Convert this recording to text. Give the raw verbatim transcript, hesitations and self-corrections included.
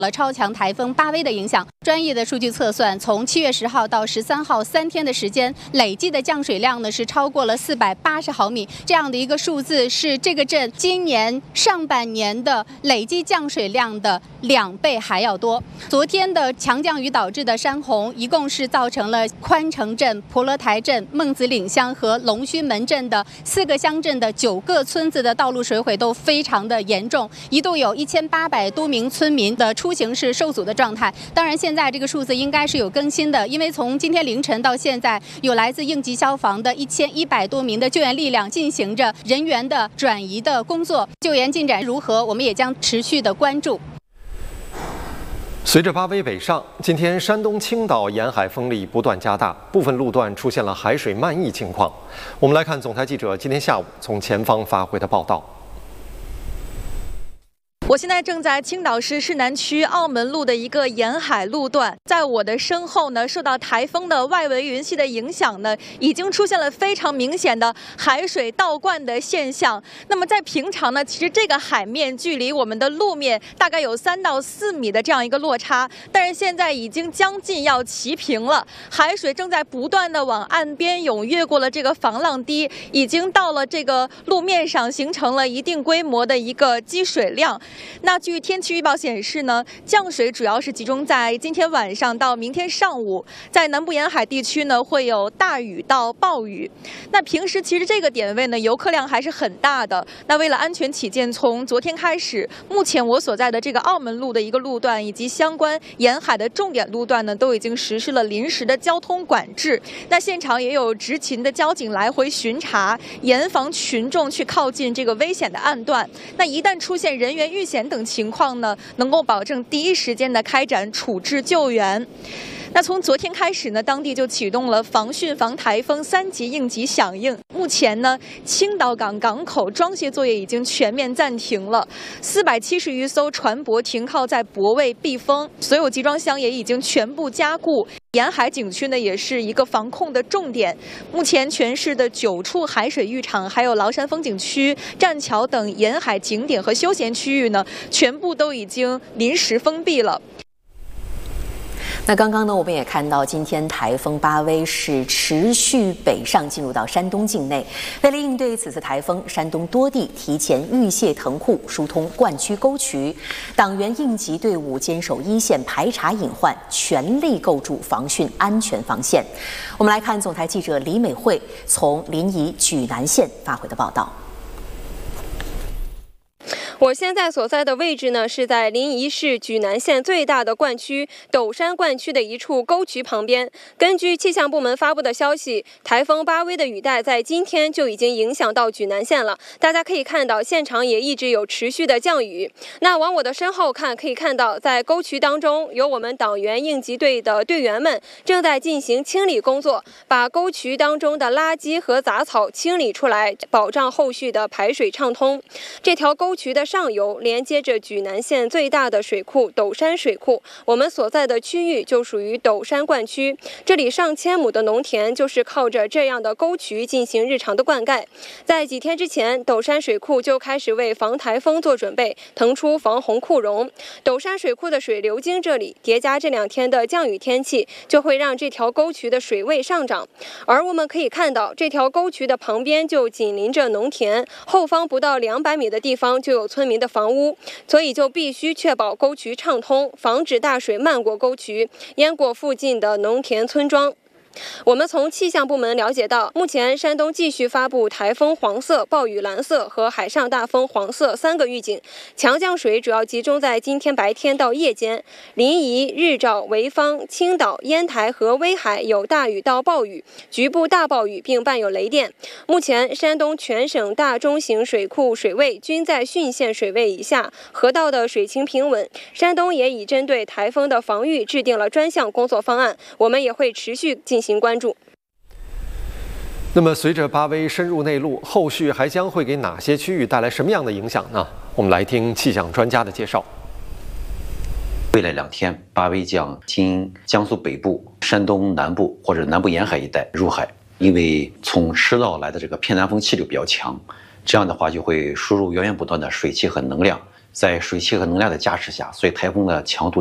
了超强台风巴威的影响，专业的数据测算，从七月十号到十三号三天的时间，累计的降水量呢是超过了四百八十毫米，这样的一个数字是这个镇今年上半年的累计降水量的两倍还要多。昨天的强降雨导致的山洪，一共是造成了宽城镇、婆罗台镇、孟子岭乡和龙须门镇的四个乡镇的九个村子的道路水毁都非常的严重，一度有一千八百多名村民的出行是受阻的状态。当然，现在这个数字应该是有更新的，因为从今天凌晨到现在，有来自应急消防的一千一百多名的救援力量进行着人员的转移的工作。救援进展如何，我们也将持续的关注。 随着巴威北上，今天山东青岛沿海风力不断加大，部分路段出现了海水漫溢情况。我们来看总台记者今天下午从前方发回的报道。 我现在正在青岛市市南区澳门路的一个沿海路段，在我的身后呢，受到台风的外围云系的影响呢，已经出现了非常明显的海水倒灌的现象。那么在平常呢，其实这个海面距离我们的路面大概有三到四米的这样一个落差，但是现在已经将近要齐平了，海水正在不断的往岸边涌，越过了这个防浪堤，已经到了这个路面上，形成了一定规模的一个积水量。那据天气预报显示呢，降水主要是集中在今天晚上到明天上午，在南部沿海地区呢会有大雨到暴雨。那平时其实这个点位呢游客量还是很大的。那为了安全起见，从昨天开始，目前我所在的这个澳门路的一个路段以及相关沿海的重点路段呢，都已经实施了临时的交通管制。那现场也有执勤的交警来回巡查，严防群众去靠近这个危险的岸段。那一旦出现人员遇险等情况呢，能够保证第一时间的开展处置救援。那从昨天开始呢，当地就启动了防汛防台风三级应急响应。目前呢，青岛港港口装卸作业已经全面暂停了，四百七十余艘船舶停靠在泊位避风，所有集装箱也已经全部加固。沿海景区呢，也是一个防控的重点。目前全市的九处海水浴场，还有崂山风景区、栈桥等沿海景点和休闲区域呢，全部都已经临时封闭了。 那刚刚呢，我们也看到，今天台风巴威是持续北上进入到山东境内。为了应对此次台风，山东多地提前预泄腾库，疏通灌区沟渠，党员应急队伍坚守一线，排查隐患，全力构筑防汛安全防线。我们来看总台记者李美惠从临沂莒南县发回的报道。 我现在所在的位置呢，是在临沂市莒南县最大的灌区斗山灌区的一处沟渠旁边。根据气象部门发布的消息，台风巴威的雨带在今天就已经影响到莒南县了。大家可以看到，现场也一直有持续的降雨。那往我的身后看，可以看到在沟渠当中，有我们党员应急队的队员们正在进行清理工作，把沟渠当中的垃圾和杂草清理出来，保障后续的排水畅通。这条沟渠的上游连接着莒南县最大的水库斗山水库，我们所在的区域就属于斗山灌区。这里上千亩的农田就是靠着这样的沟渠进行日常的灌溉。在几天之前，斗山水库就开始为防台风做准备，腾出防洪库容。斗山水库的水流经这里，叠加这两天的降雨天气，就会让这条沟渠的水位上涨。而我们可以看到，这条沟渠的旁边就紧邻着农田，后方不到两百米的地方就有村民的房屋，所以就必须确保沟渠畅通，防止大水漫过沟渠，淹过附近的农田村庄。我们从气象部门了解到，目前山东继续发布台风黄色、暴雨蓝色和海上大风黄色三个预警，强降水主要集中在今天白天到夜间。临沂、日照、潍坊、青岛、烟台和威海有大雨到暴雨，局部大暴雨并伴有雷电。目前山东全省大中型水库水位均在汛线水位以下，河道的水情平稳。山东也已针对台风的防御制定了专项工作方案，我们也会持续进行关注。 那么，随着巴威深入内陆，后续还将会给哪些区域带来什么样的影响呢？我们来听气象专家的介绍。 未来两天，巴威将经江苏北部、山东南部或者南部沿海一带入海，因为从赤道来的这个偏南风气流比较强，这样的话就会输入源源不断的水汽和能量， 在水汽和能量的加持下，所以台风的强度